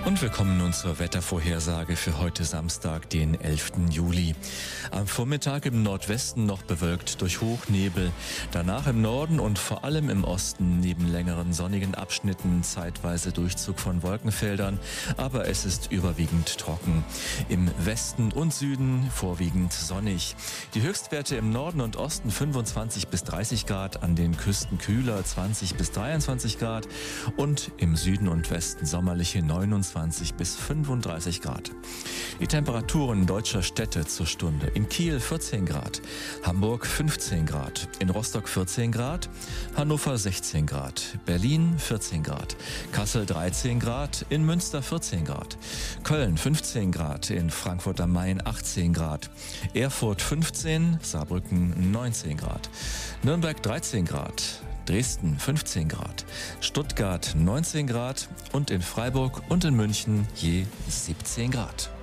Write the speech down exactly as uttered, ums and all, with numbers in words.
Und wir kommen nun zur Wettervorhersage für heute Samstag, den elften Juli. Am Vormittag im Nordwesten noch bewölkt durch Hochnebel. Danach im Norden und vor allem im Osten neben längeren sonnigen Abschnitten zeitweise Durchzug von Wolkenfeldern. Aber es ist überwiegend trocken. Im Westen und Süden vorwiegend sonnig. Die Höchstwerte im Norden und Osten fünfundzwanzig bis dreißig Grad, an den Küsten kühler zwanzig bis dreiundzwanzig Grad und im Süden und Westen sommerliche neunundzwanzig bis fünfunddreißig Grad. Die Temperaturen deutscher Städte zur Stunde: in Kiel vierzehn Grad, Hamburg fünfzehn Grad, in Rostock vierzehn Grad, Hannover sechzehn Grad, Berlin vierzehn Grad, Kassel dreizehn Grad, in Münster vierzehn Grad, Köln fünfzehn Grad, in Frankfurt am Main achtzehn Grad, Erfurt fünfzehn, Saarbrücken neunzehn Grad, Nürnberg dreizehn Grad, Dresden fünfzehn Grad, Stuttgart neunzehn Grad und in Freiburg und in München je siebzehn Grad.